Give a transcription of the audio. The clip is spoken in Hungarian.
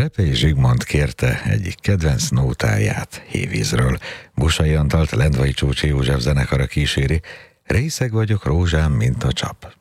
Repei Zsigmond kérte egyik kedvenc nótáját Hévízről. Busai Antalt Lendvai Csúcsi József zenekara kíséri. Részeg vagyok rózsám, mint a csap.